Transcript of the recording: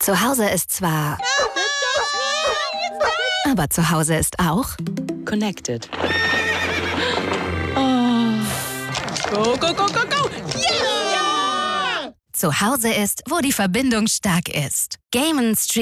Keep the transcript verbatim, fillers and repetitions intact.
Zu Hause ist zwar... Aber zu Hause ist auch... Connected. Oh. Go, go, go, go, go! Yeah! Zu Hause ist, wo die Verbindung stark ist. Game and Stream.